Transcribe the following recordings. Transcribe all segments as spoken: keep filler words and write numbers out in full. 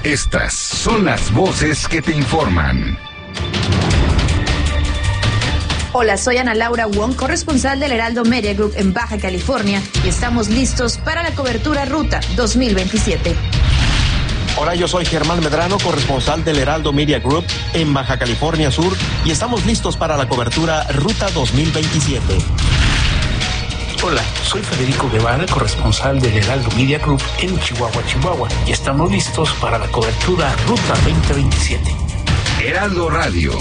Estas son las voces que te informan. Hola, soy Ana Laura Wong, corresponsal del Heraldo Media Group en Baja California, y estamos listos para la cobertura Ruta dos mil veintisiete. Hola, yo soy Germán Medrano, corresponsal del Heraldo Media Group en Baja California Sur, y estamos listos para la cobertura Ruta dos mil veintisiete. Hola, soy Federico Guevara, corresponsal del Heraldo Media Group en Chihuahua, Chihuahua, y estamos listos para la cobertura Ruta veinte veintisiete. Heraldo Radio.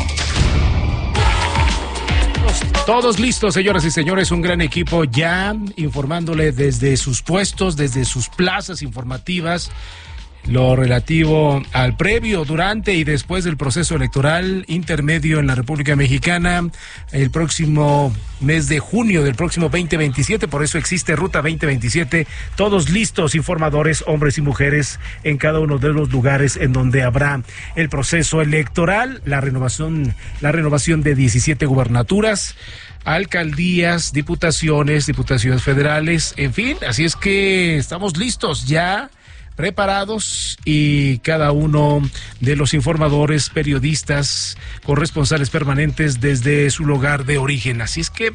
Todos listos, señoras y señores, un gran equipo ya informándole desde sus puestos, desde sus plazas informativas, lo relativo al previo, durante y después del proceso electoral intermedio en la República Mexicana el próximo mes de junio del próximo veinte veintisiete. Por eso existe Ruta veinte veintisiete, todos listos, informadores, hombres y mujeres, en cada uno de los lugares en donde habrá el proceso electoral, la renovación, la renovación de diecisiete gubernaturas, alcaldías, diputaciones, diputaciones federales, en fin, así es que estamos listos ya, preparados, y cada uno de los informadores, periodistas, corresponsales permanentes desde su lugar de origen. Así es que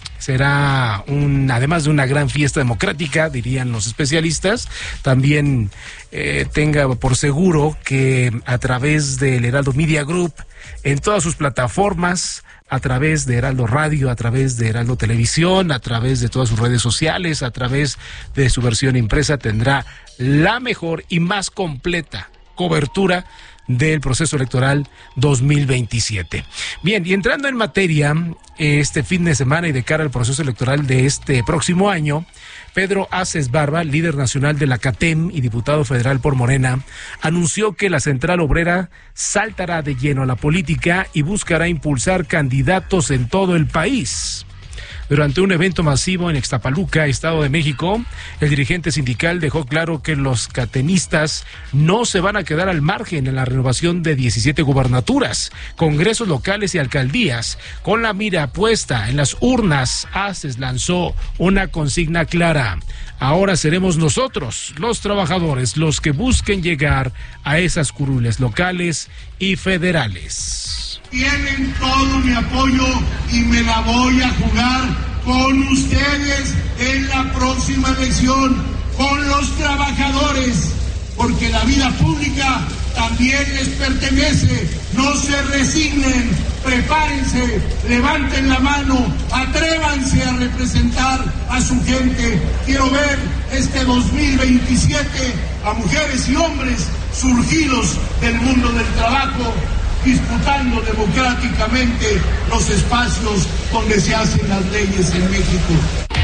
será un, además de una gran fiesta democrática, dirían los especialistas, también eh, tenga por seguro que a través del Heraldo Media Group, en todas sus plataformas, a través de Heraldo Radio, a través de Heraldo Televisión, a través de todas sus redes sociales, a través de su versión impresa, tendrá la mejor y más completa cobertura del proceso electoral dos mil veintisiete. Bien, y entrando en materia, este fin de semana y de cara al proceso electoral de este próximo año, Pedro Aces Barba, líder nacional de la CATEM y diputado federal por Morena, anunció que la Central Obrera saltará de lleno a la política y buscará impulsar candidatos en todo el país. Durante un evento masivo en Ixtapaluca, Estado de México, el dirigente sindical dejó claro que los catenistas no se van a quedar al margen en la renovación de diecisiete gubernaturas, congresos locales y alcaldías. Con la mira puesta en las urnas, Aces lanzó una consigna clara: ahora seremos nosotros, los trabajadores, los que busquen llegar a esas curules locales y federales. Tienen todo mi apoyo y me la voy a jugar con ustedes en la próxima elección, con los trabajadores, porque la vida pública también les pertenece. No se resignen, prepárense, levanten la mano, atrévanse a representar a su gente. Quiero ver este dos mil veintisiete a mujeres y hombres surgidos del mundo del trabajo, disputando democráticamente los espacios donde se hacen las leyes en México.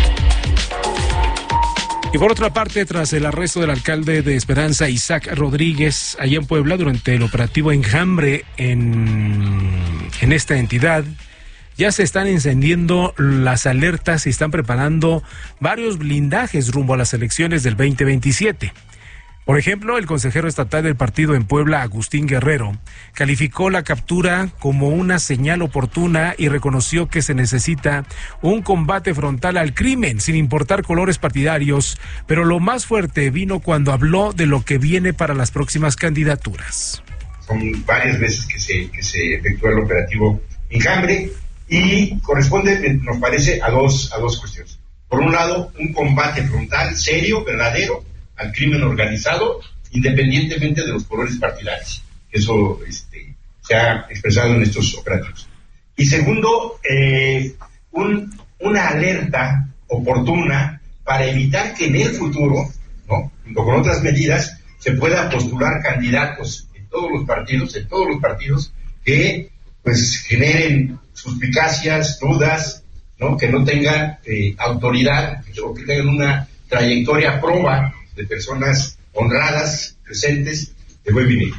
Y por otra parte, tras el arresto del alcalde de Esperanza, Isaac Rodríguez, allá en Puebla, durante el operativo Enjambre en, en esta entidad, ya se están encendiendo las alertas y están preparando varios blindajes rumbo a las elecciones del veinte veintisiete. Por ejemplo, el consejero estatal del partido en Puebla, Agustín Guerrero, calificó la captura como una señal oportuna y reconoció que se necesita un combate frontal al crimen, sin importar colores partidarios, pero lo más fuerte vino cuando habló de lo que viene para las próximas candidaturas. Son varias veces que se, que se efectúa el operativo Enjambre y corresponde, nos parece, a dos, a dos cuestiones. Por un lado, un combate frontal, serio, verdadero, al crimen organizado, independientemente de los colores partidarios. Eso este, se ha expresado en estos operativos. Y segundo, eh, un, una alerta oportuna para evitar que en el futuro, ¿no?, junto con otras medidas, se pueda postular candidatos en todos los partidos, en todos los partidos, que pues generen suspicacias, dudas, ¿no?, que no tengan eh, autoridad, o que tengan una trayectoria proba de personas honradas, presentes, de buen vivir.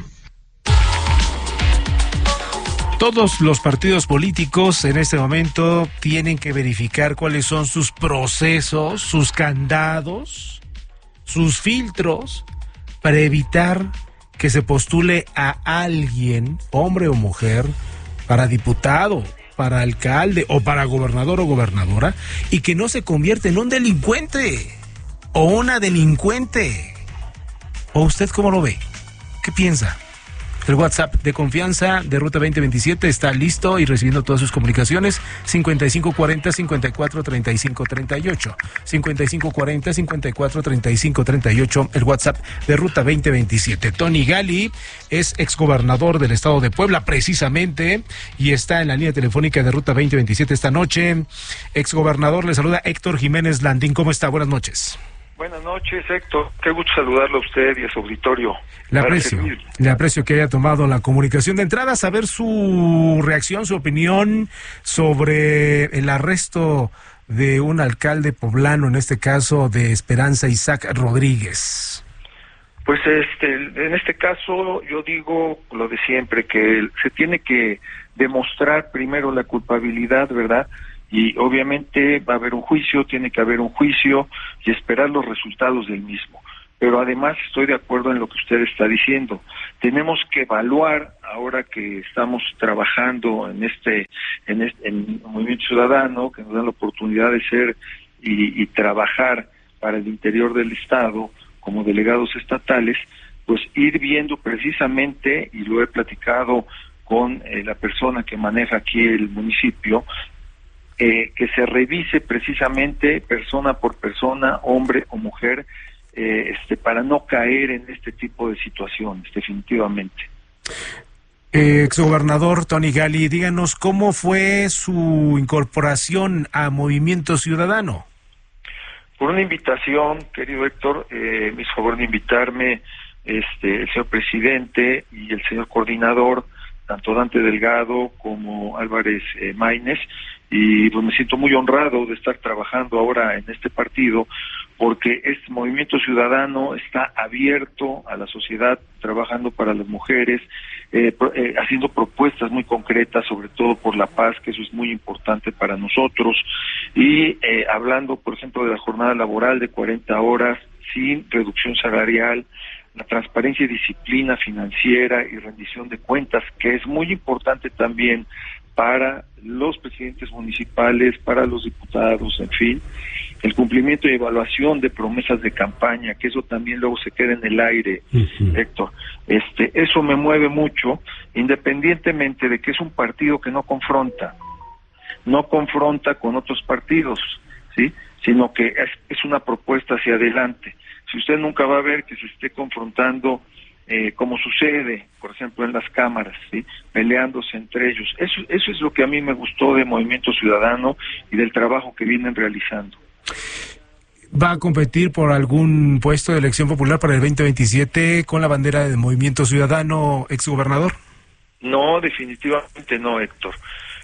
Todos los partidos políticos en este momento tienen que verificar cuáles son sus procesos, sus candados, sus filtros, para evitar que se postule a alguien, hombre o mujer, para diputado, para alcalde o para gobernador o gobernadora, y que no se convierta en un delincuente o una delincuente. ¿O usted cómo lo ve? ¿Qué piensa? El WhatsApp de confianza de Ruta veinte veintisiete está listo y recibiendo todas sus comunicaciones. cincuenta y cinco cuarenta, cincuenta y cuatro treinta y cinco treinta y ocho. cincuenta y cinco cuarenta, cincuenta y cuatro treinta y cinco treinta y ocho, el WhatsApp de Ruta veinte veintisiete. Tony Gali es exgobernador del estado de Puebla, precisamente, y está en la línea telefónica de Ruta veinte veintisiete esta noche. Exgobernador, le saluda Héctor Jiménez Landín. ¿Cómo está? Buenas noches. Buenas noches, Héctor. Qué gusto saludarlo a usted y a su auditorio. Le aprecio, le aprecio que haya tomado la comunicación. De entrada, saber su reacción, su opinión sobre el arresto de un alcalde poblano, en este caso de Esperanza, Isaac Rodríguez. Pues este, en este caso yo digo lo de siempre, que se tiene que demostrar primero la culpabilidad, ¿verdad? Y obviamente va a haber un juicio, tiene que haber un juicio y esperar los resultados del mismo. Pero además estoy de acuerdo en lo que usted está diciendo. Tenemos que evaluar, ahora que estamos trabajando en este, en este en Movimiento Ciudadano, que nos da la oportunidad de ser y, y trabajar para el interior del Estado como delegados estatales, pues ir viendo precisamente, y lo he platicado con eh, la persona que maneja aquí el municipio, Eh, que se revise precisamente persona por persona, hombre o mujer, eh, este, para no caer en este tipo de situaciones, definitivamente. Eh, exgobernador Tony Gali, díganos cómo fue su incorporación a Movimiento Ciudadano. Por una invitación, querido Héctor, eh, me hizo favor de invitarme este, el señor presidente y el señor coordinador, tanto Dante Delgado como Álvarez eh, Maínez, y pues me siento muy honrado de estar trabajando ahora en este partido, porque este Movimiento Ciudadano está abierto a la sociedad, trabajando para las mujeres, eh, eh, haciendo propuestas muy concretas, sobre todo por la paz, que eso es muy importante para nosotros, y eh, hablando, por ejemplo, de la jornada laboral de cuarenta horas, sin reducción salarial, la transparencia y disciplina financiera y rendición de cuentas, que es muy importante también para los presidentes municipales, para los diputados, en fin, el cumplimiento y evaluación de promesas de campaña, que eso también luego se queda en el aire, uh-huh. Héctor. Este, eso me mueve mucho, independientemente de que es un partido que no confronta, no confronta con otros partidos, ¿sí? Sino que es, es una propuesta hacia adelante. Si usted nunca va a ver que se esté confrontando, eh, como sucede, por ejemplo, en las cámaras, ¿sí? Peleándose entre ellos. Eso, eso es lo que a mí me gustó de Movimiento Ciudadano y del trabajo que vienen realizando. ¿Va a competir por algún puesto de elección popular para el veinte veintisiete con la bandera de Movimiento Ciudadano, exgobernador? No, definitivamente no, Héctor.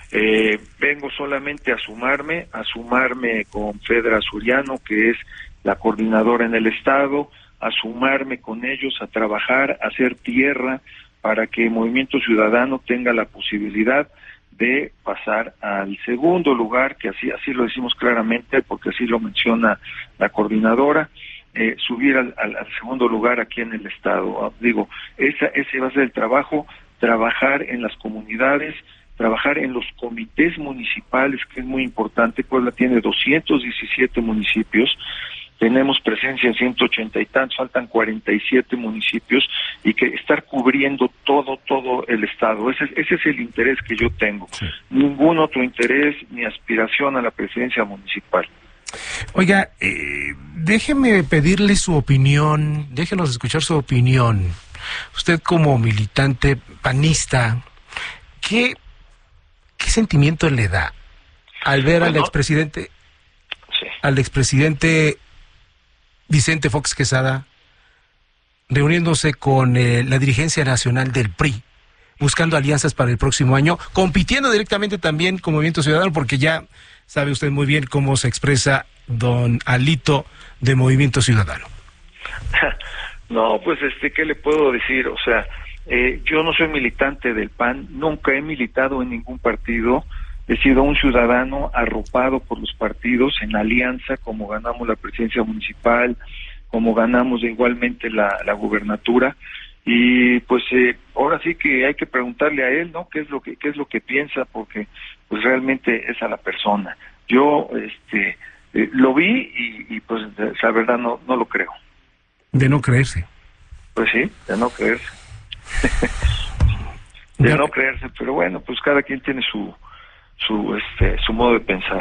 Eh, vengo solamente a sumarme, a sumarme con Fedra Suriano, que es la coordinadora en el Estado, a sumarme con ellos, a trabajar, a hacer tierra para que Movimiento Ciudadano tenga la posibilidad de pasar al segundo lugar, que así así lo decimos claramente, porque así lo menciona la coordinadora, eh, subir al, al, al segundo lugar aquí en el Estado. Digo, esa, ese va a ser el trabajo, trabajar en las comunidades, trabajar en los comités municipales, que es muy importante. Puebla tiene doscientos diecisiete municipios, tenemos presencia en ciento ochenta y tantos, faltan cuarenta y siete municipios, y que estar cubriendo todo, todo el Estado. Ese, ese es el interés que yo tengo. Sí. Ningún otro interés ni aspiración a la presidencia municipal. Oiga, eh, déjeme pedirle su opinión, déjenos escuchar su opinión. Usted como militante panista, ¿qué, qué sentimiento le da al ver bueno, al expresidente, sí. al expresidente Vicente Fox Quesada reuniéndose con eh, la dirigencia nacional del P R I, buscando alianzas para el próximo año, compitiendo directamente también con Movimiento Ciudadano, porque ya sabe usted muy bien cómo se expresa don Alito de Movimiento Ciudadano? No, pues este, ¿qué le puedo decir? O sea, eh, yo no soy militante del P A N, nunca he militado en ningún partido. He sido un ciudadano arropado por los partidos en alianza, como ganamos la presidencia municipal, como ganamos igualmente la, la gubernatura, y pues eh, ahora sí que hay que preguntarle a él, ¿no? ¿Qué es lo que qué es lo que piensa? Porque pues realmente es a la persona. Yo este eh, lo vi y, y pues la verdad no no lo creo. De no creerse. Pues sí, de no creerse. de no creerse, pero bueno, pues cada quien tiene su su este su modo de pensar.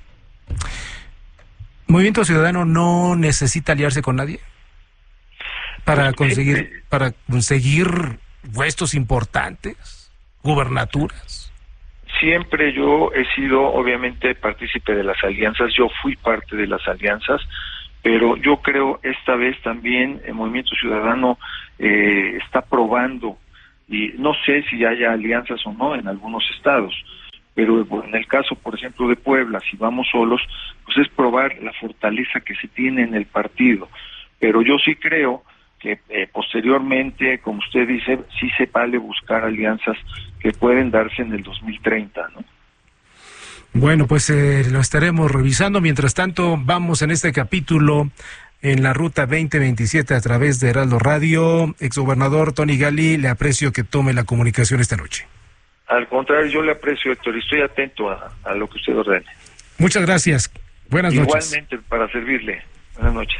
¿Movimiento Ciudadano no necesita aliarse con nadie para pues, conseguir eh, para conseguir puestos importantes, gubernaturas? Siempre yo he sido obviamente partícipe de las alianzas, yo fui parte de las alianzas, pero yo creo esta vez también el Movimiento Ciudadano eh, está probando, y no sé si haya alianzas o no en algunos estados, pero en el caso, por ejemplo, de Puebla, si vamos solos, pues es probar la fortaleza que se tiene en el partido. Pero yo sí creo que eh, posteriormente, como usted dice, sí se vale buscar alianzas que pueden darse en el dos mil treinta, ¿no? Bueno, pues eh, lo estaremos revisando. Mientras tanto, vamos en este capítulo en la Ruta veinte veintisiete a través de Heraldo Radio. Exgobernador Tony Gali, le aprecio que tome la comunicación esta noche. Al contrario, yo le aprecio, Héctor, y estoy atento a, a lo que usted ordene. Muchas gracias. Buenas noches. Igualmente, para servirle. Buenas noches.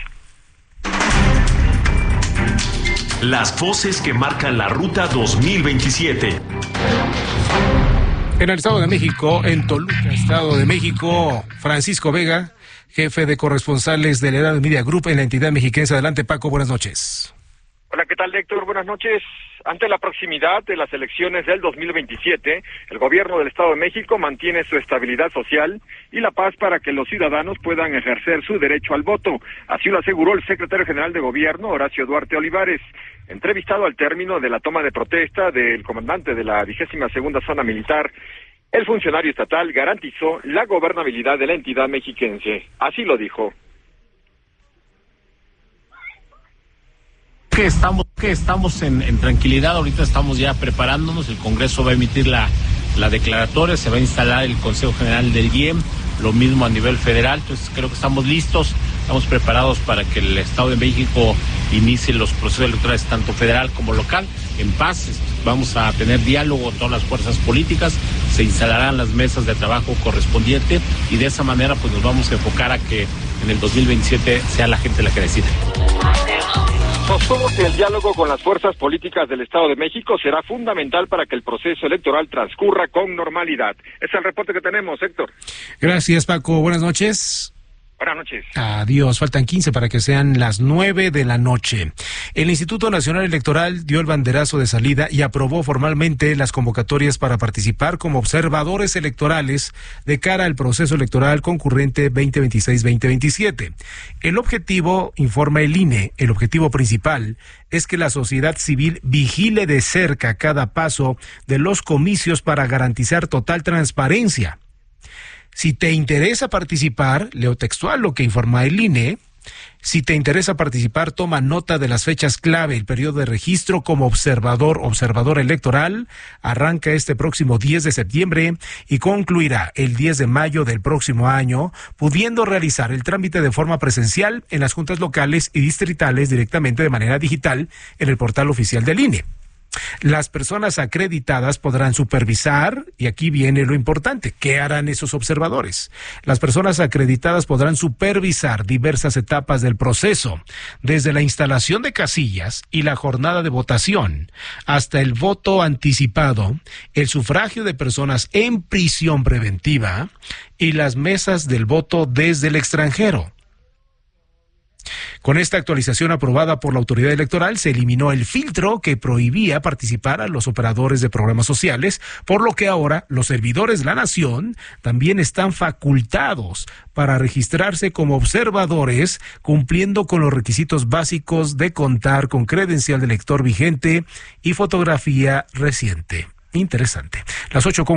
Las voces que marcan la Ruta dos mil veintisiete. En el Estado de México, en Toluca, Estado de México, Francisco Vega, jefe de corresponsales del Heraldo Media Group en la entidad mexiquense. Adelante, Paco, buenas noches. Hola, ¿qué tal, Héctor? Buenas noches. Ante la proximidad de las elecciones del dos mil veintisiete, el gobierno del Estado de México mantiene su estabilidad social y la paz para que los ciudadanos puedan ejercer su derecho al voto. Así lo aseguró el secretario general de Gobierno, Horacio Duarte Olivares. Entrevistado al término de la toma de protesta del comandante de la vigésima segunda zona militar, el funcionario estatal garantizó la gobernabilidad de la entidad mexiquense. Así lo dijo. Que estamos que estamos en, en tranquilidad, ahorita estamos ya preparándonos, el Congreso va a emitir la, la declaratoria, se va a instalar el Consejo General del I E M, lo mismo a nivel federal, entonces creo que estamos listos, estamos preparados para que el Estado de México inicie los procesos electorales tanto federal como local, en paz. Vamos a tener diálogo con todas las fuerzas políticas, se instalarán las mesas de trabajo correspondientes y de esa manera pues nos vamos a enfocar a que en el dos mil veintisiete sea la gente la que decida. Sostuvo que el diálogo con las fuerzas políticas del Estado de México será fundamental para que el proceso electoral transcurra con normalidad. Es el reporte que tenemos, Héctor. Gracias, Paco. Buenas noches. Buenas noches. Adiós. Faltan quince para que sean las nueve de la noche. El Instituto Nacional Electoral dio el banderazo de salida y aprobó formalmente las convocatorias para participar como observadores electorales de cara al proceso electoral concurrente veinte veintiséis veinte veintisiete. El objetivo, informa el I N E, el objetivo principal es que la sociedad civil vigile de cerca cada paso de los comicios para garantizar total transparencia. Si te interesa participar, leo textual lo que informa el I N E, si te interesa participar, toma nota de las fechas clave. El periodo de registro como observador, observador electoral, arranca este próximo diez de septiembre y concluirá el diez de mayo del próximo año, pudiendo realizar el trámite de forma presencial en las juntas locales y distritales directamente de manera digital en el portal oficial del I N E. Las personas acreditadas podrán supervisar, y aquí viene lo importante, ¿qué harán esos observadores? Las personas acreditadas podrán supervisar diversas etapas del proceso, desde la instalación de casillas y la jornada de votación, hasta el voto anticipado, el sufragio de personas en prisión preventiva y las mesas del voto desde el extranjero. Con esta actualización aprobada por la autoridad electoral se eliminó el filtro que prohibía participar a los operadores de programas sociales, por lo que ahora los servidores de la nación también están facultados para registrarse como observadores, cumpliendo con los requisitos básicos de contar con credencial de elector vigente y fotografía reciente. Interesante. Las ocho con